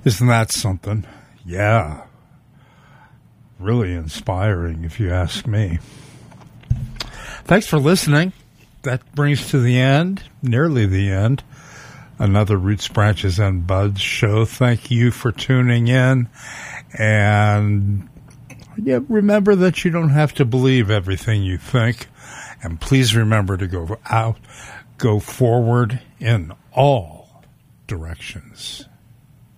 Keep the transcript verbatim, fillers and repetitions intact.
Isn't that something? Yeah. Really inspiring, if you ask me. Thanks for listening. That brings to the end, nearly the end, another Roots, Branches, and Buds show. Thank you for tuning in. And yeah, remember that you don't have to believe everything you think. And please remember to go out, go forward in all directions.